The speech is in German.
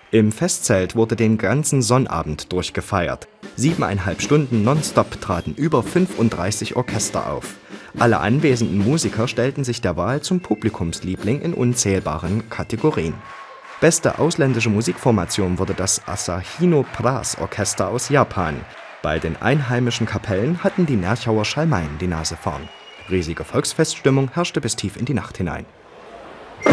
Im Festzelt wurde den ganzen Sonnabend durchgefeiert. 7,5 Stunden nonstop traten über 35 Orchester auf. Alle anwesenden Musiker stellten sich der Wahl zum Publikumsliebling in unzählbaren Kategorien. Beste ausländische Musikformation wurde das Asahino Brass Orchester aus Japan. Bei den einheimischen Kapellen hatten die Nerchauer Schalmeien die Nase vorn. Riesige Volksfeststimmung herrschte bis tief in die Nacht hinein.